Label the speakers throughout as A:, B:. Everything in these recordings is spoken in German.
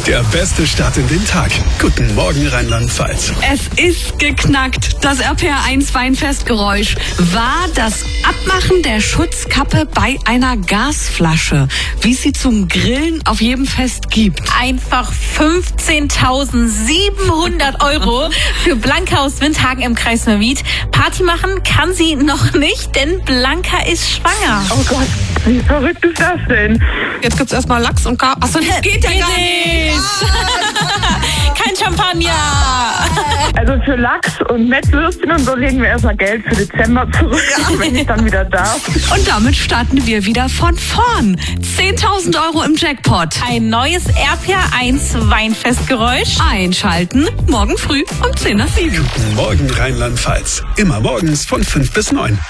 A: Der beste Start in den Tag. Guten Morgen, Rheinland-Pfalz.
B: Es ist geknackt. Das RPR1 Weinfestgeräusch war das Abmachen der Schutzkappe bei einer Gasflasche, wie es sie zum Grillen auf jedem Fest gibt.
C: Einfach 15.700 € für Blanca aus Windhagen im Kreis Neuwied. Party machen kann sie noch nicht, denn Blanca ist schwanger.
D: Oh Gott, wie verrückt ist das denn?
B: Jetzt gibt's erstmal Lachs und Gar... Achso, das geht ja gar nicht.
C: Kein Champagner.
D: Also für Lachs und Mettwürstchen und so legen wir erstmal Geld für Dezember zurück, wenn ich dann wieder darf.
B: Und damit starten wir wieder von vorn. 10.000 € im Jackpot.
C: Ein neues RPR1 Weinfestgeräusch.
B: Einschalten, morgen früh um 6:50.
A: Guten Morgen, Rheinland-Pfalz. Immer morgens von 5 bis 9.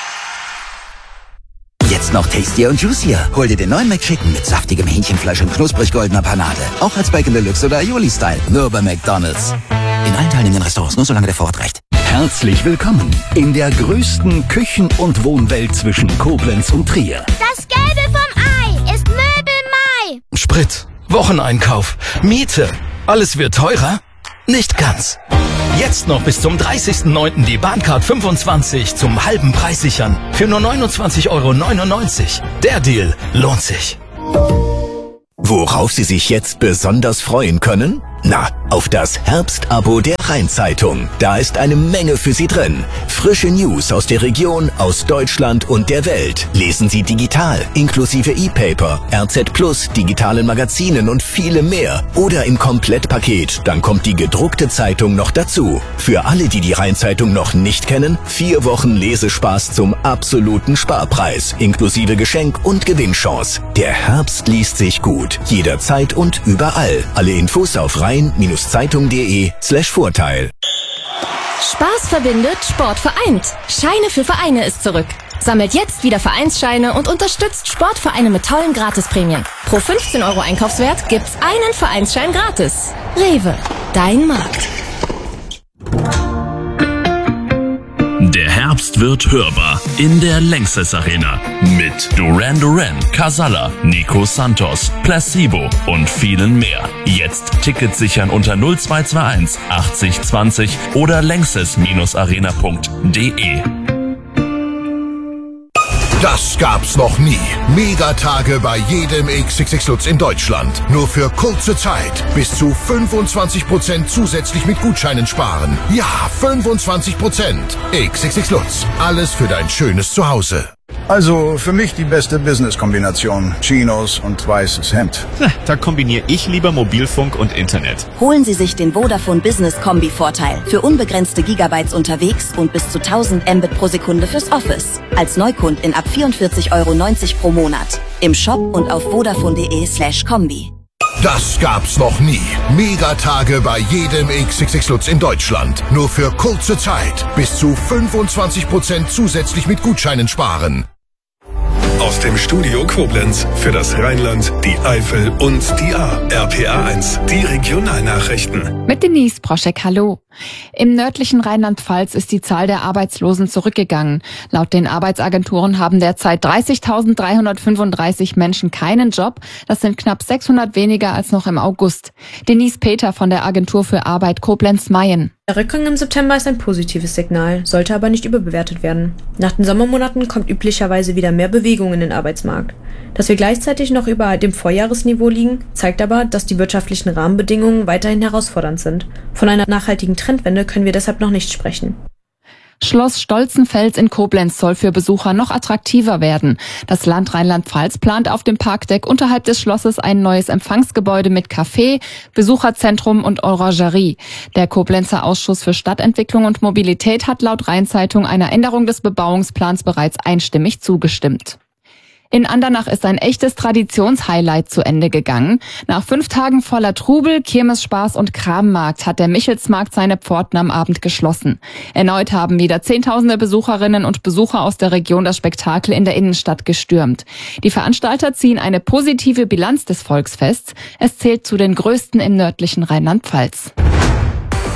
E: Jetzt noch tastier und juicier. Hol dir den neuen McChicken mit saftigem Hähnchenfleisch und knusprig goldener Panade. Auch als Bacon Deluxe oder Aioli-Style. Nur bei McDonald's. In allen teilnehmenden Restaurants, nur solange der Vorrat reicht.
F: Herzlich willkommen in der größten Küchen- und Wohnwelt zwischen Koblenz und Trier.
G: Das Gelbe vom Ei ist Möbelmai.
F: Sprit, Wocheneinkauf, Miete. Alles wird teurer? Nicht ganz. Jetzt noch bis zum 30.09. die Bahncard 25 zum halben Preis sichern. Für nur 29,99 €. Der Deal lohnt sich.
H: Worauf Sie sich jetzt besonders freuen können? Na, auf das Herbstabo der Rheinzeitung. Da ist eine Menge für Sie drin. Frische News aus der Region, aus Deutschland und der Welt. Lesen Sie digital, inklusive E-Paper, RZ Plus, digitalen Magazinen und viele mehr. Oder im Komplettpaket, dann kommt die gedruckte Zeitung noch dazu. Für alle, die die Rheinzeitung noch nicht kennen, 4 Wochen Lesespaß zum absoluten Sparpreis, inklusive Geschenk und Gewinnchance. Der Herbst liest sich gut, jederzeit und überall. Alle Infos auf rhein-zeitung.de/Vorteil.
I: Spaß verbindet, Sport vereint. Scheine für Vereine ist zurück. Sammelt jetzt wieder Vereinsscheine und unterstützt Sportvereine mit tollen Gratisprämien. Pro 15 € Einkaufswert gibt's einen Vereinsschein gratis. Rewe, dein Markt.
J: Der Herbst wird hörbar in der Lanxess Arena mit Duran Duran, Casalla, Nico Santos, Placebo und vielen mehr. Jetzt Tickets sichern unter 0221 80 20 oder lanxess-arena.de.
K: Das gab's noch nie. Megatage bei jedem XXX Lutz in Deutschland. Nur für kurze Zeit. Bis zu 25% zusätzlich mit Gutscheinen sparen. Ja, 25%. XXX Lutz. Alles für dein schönes Zuhause.
L: Also für mich die beste Business-Kombination. Chinos und weißes Hemd.
M: Da kombiniere ich lieber Mobilfunk und Internet.
N: Holen Sie sich den Vodafone Business Kombi-Vorteil. Für unbegrenzte Gigabytes unterwegs und bis zu 1000 Mbit pro Sekunde fürs Office. Als Neukund in ab 44,90 € pro Monat. Im Shop und auf vodafone.de/Kombi.
K: Das gab's noch nie. Megatage bei jedem XXX Lutz in Deutschland. Nur für kurze Zeit. Bis zu 25% zusätzlich mit Gutscheinen sparen.
A: Aus dem Studio Koblenz für das Rheinland, die Eifel und die Ahr. RPR1, die Regionalnachrichten.
O: Mit Denise Proschek, hallo. Im nördlichen Rheinland-Pfalz ist die Zahl der Arbeitslosen zurückgegangen. Laut den Arbeitsagenturen haben derzeit 30.335 Menschen keinen Job. Das sind knapp 600 weniger als noch im August. Denise Peter von der Agentur für Arbeit Koblenz-Mayen.
P: Der Rückgang im September ist ein positives Signal, sollte aber nicht überbewertet werden. Nach den Sommermonaten kommt üblicherweise wieder mehr Bewegung in den Arbeitsmarkt. Dass wir gleichzeitig noch über dem Vorjahresniveau liegen, zeigt aber, dass die wirtschaftlichen Rahmenbedingungen weiterhin herausfordernd sind. Von einer nachhaltigen Trendwende können wir deshalb noch nicht sprechen.
O: Schloss Stolzenfels in Koblenz soll für Besucher noch attraktiver werden. Das Land Rheinland-Pfalz plant auf dem Parkdeck unterhalb des Schlosses ein neues Empfangsgebäude mit Café, Besucherzentrum und Orangerie. Der Koblenzer Ausschuss für Stadtentwicklung und Mobilität hat laut Rheinzeitung einer Änderung des Bebauungsplans bereits einstimmig zugestimmt. In Andernach ist ein echtes Traditionshighlight zu Ende gegangen. Nach 5 Tagen voller Trubel, Kirmesspaß und Krammarkt hat der Michelsmarkt seine Pforten am Abend geschlossen. Erneut haben wieder Zehntausende Besucherinnen und Besucher aus der Region das Spektakel in der Innenstadt gestürmt. Die Veranstalter ziehen eine positive Bilanz des Volksfests. Es zählt zu den größten im nördlichen Rheinland-Pfalz.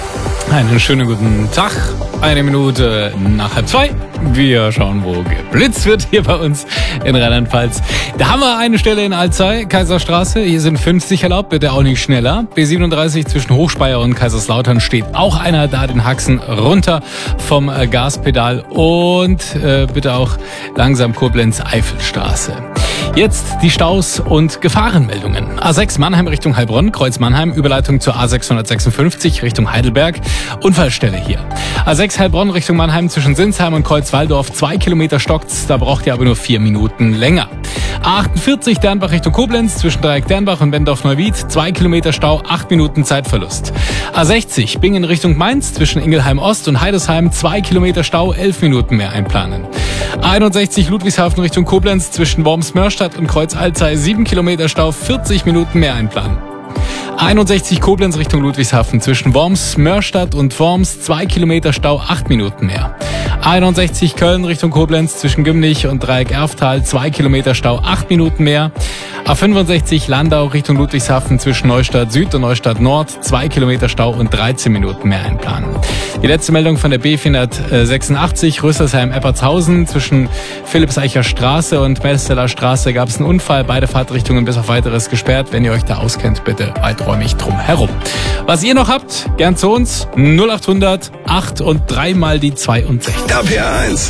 Q: Einen schönen guten Tag. 1 Minute nach 1:30. Wir schauen, wo geblitzt wird hier bei uns in Rheinland-Pfalz. Da haben wir eine Stelle in Alzey, Kaiserstraße. Hier sind 50 erlaubt, bitte auch nicht schneller. B37 zwischen Hochspeyer und Kaiserslautern steht auch einer da, den Haxen runter vom Gaspedal. Und bitte auch langsam Koblenz-Eifelstraße. Jetzt die Staus und Gefahrenmeldungen. A6 Mannheim Richtung Heilbronn, Kreuz Mannheim, Überleitung zur A656 Richtung Heidelberg. Unfallstelle hier. A6 Heilbronn Richtung Mannheim zwischen Sinsheim und Kreuzwaldorf, 2 Kilometer stockt's, da braucht ihr aber nur 4 Minuten länger. A48 Dernbach Richtung Koblenz zwischen Dreieck Dernbach und Bendorf-Neuwied, 2 Kilometer Stau, 8 Minuten Zeitverlust. A60 Bingen Richtung Mainz zwischen Ingelheim Ost und Heidesheim, 2 Kilometer Stau, 11 Minuten mehr einplanen. A61 Ludwigshafen Richtung Koblenz zwischen Worms-Mörstadt und Kreuz-Alzey, 7 Kilometer Stau, 40 Minuten mehr einplanen. 61 Koblenz Richtung Ludwigshafen zwischen Worms, Mörstadt und Worms, 2 Kilometer Stau, 8 Minuten mehr. 61 Köln Richtung Koblenz zwischen Gümlich und Dreieck Erftal, 2 Kilometer Stau, 8 Minuten mehr. A65 Landau Richtung Ludwigshafen zwischen Neustadt Süd und Neustadt Nord, 2 Kilometer Stau und 13 Minuten mehr einplanen. Die letzte Meldung von der B486 Rössersheim-Eppertshausen zwischen Philippseicher Straße und Melsteller Straße gab es einen Unfall. Beide Fahrtrichtungen bis auf Weiteres gesperrt. Wenn ihr euch da auskennt, bitte weiträumig drum herum. Was ihr noch habt, gern zu uns. 0800 8 und 3 mal die 62.
A: RPR 1.